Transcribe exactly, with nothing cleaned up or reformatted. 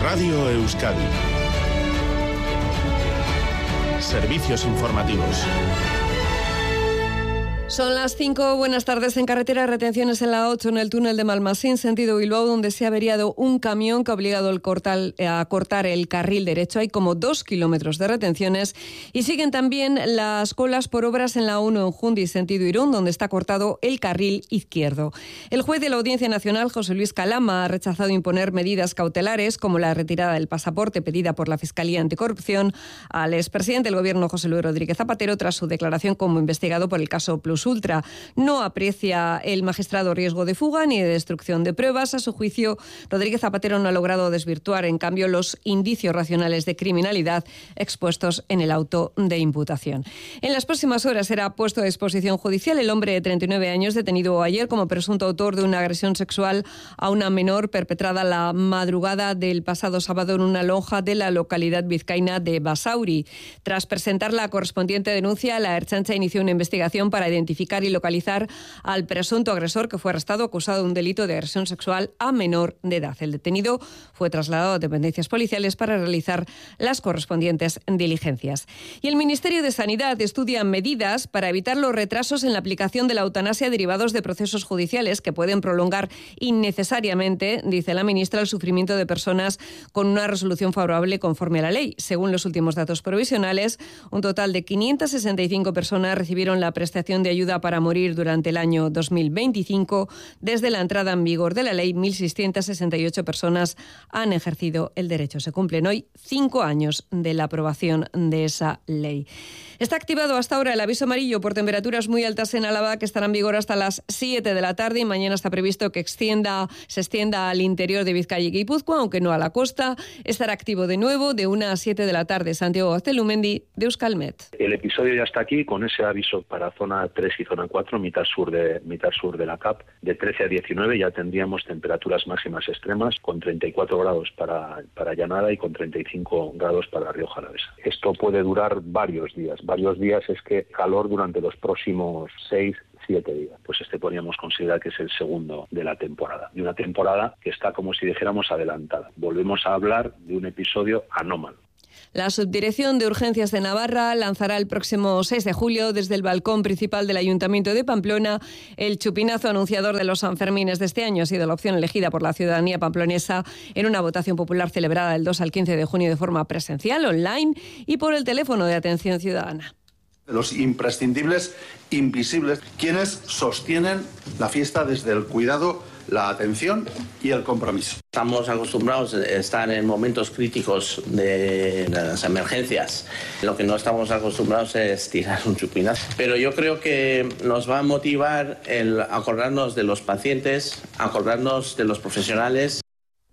Radio Euskadi. Servicios informativos. Son las cinco, buenas tardes. En carretera, retenciones en la ocho en el túnel de Malmasín, sentido Bilbao, donde se ha averiado un camión que ha obligado el cortal, a cortar el carril derecho. Hay como dos kilómetros de retenciones y siguen también las colas por obras en la uno en Jundi, sentido Irún, donde está cortado el carril izquierdo. El juez de la Audiencia Nacional, José Luis Calama, ha rechazado imponer medidas cautelares como la retirada del pasaporte pedida por la Fiscalía Anticorrupción al expresidente del Gobierno, José Luis Rodríguez Zapatero, tras su declaración como investigado por el caso Plus Ultra. No aprecia el magistrado riesgo de fuga ni de destrucción de pruebas. A su juicio, Rodríguez Zapatero no ha logrado desvirtuar, en cambio, los indicios racionales de criminalidad expuestos en el auto de imputación. En las próximas horas será puesto a disposición judicial el hombre de treinta y nueve años detenido ayer como presunto autor de una agresión sexual a una menor perpetrada la madrugada del pasado sábado en una lonja de la localidad vizcaína de Basauri. Tras presentar la correspondiente denuncia, la Ertzaintza inició una investigación para identificar identificar y localizar al presunto agresor, que fue arrestado acusado de un delito de agresión sexual a menor de edad. El detenido fue trasladado a dependencias policiales para realizar las correspondientes diligencias. Y el Ministerio de Sanidad estudia medidas para evitar los retrasos en la aplicación de la eutanasia derivados de procesos judiciales que pueden prolongar innecesariamente, dice la ministra, el sufrimiento de personas con una resolución favorable conforme a la ley. Según los últimos datos provisionales, un total de quinientas sesenta y cinco personas recibieron la prestación de ayuda para morir durante el año dos mil veinticinco. Desde la entrada en vigor de la ley, mil seiscientas sesenta y ocho personas han ejercido el derecho. Se cumplen hoy cinco años de la aprobación de esa ley. Está activado hasta ahora el aviso amarillo por temperaturas muy altas en Álava, que estará en vigor hasta las siete de la tarde, y mañana está previsto que extienda, se extienda al interior de Vizcaya y Guipúzcoa, aunque no a la costa. Estará activo de nuevo de una a siete de la tarde. Santiago Gaztelumendi, de Euskalmet. El episodio ya está aquí con ese aviso para zona tres y zona cuatro, mitad sur de mitad sur de la C A P. De trece a diecinueve ya tendríamos temperaturas máximas extremas, con treinta y cuatro grados para, para Llanada y con treinta y cinco grados para Rioja Alavesa. Esto puede durar varios días. Varios días es que calor durante los próximos seis, siete días. Pues este podríamos considerar que es el segundo de la temporada. Y una temporada que está, como si dijéramos, adelantada. Volvemos a hablar de un episodio anómalo. La Subdirección de Urgencias de Navarra lanzará el próximo seis de julio desde el balcón principal del Ayuntamiento de Pamplona el chupinazo anunciador de los Sanfermines de este año. Ha sido la opción elegida por la ciudadanía pamplonesa en una votación popular celebrada del dos al quince de junio de forma presencial, online y por el teléfono de atención ciudadana. Los imprescindibles, invisibles, quienes sostienen la fiesta desde el cuidado, la atención y el compromiso. Estamos acostumbrados a estar en momentos críticos de las emergencias. Lo que no estamos acostumbrados es tirar un chupinazo. Pero yo creo que nos va a motivar el acordarnos de los pacientes, acordarnos de los profesionales.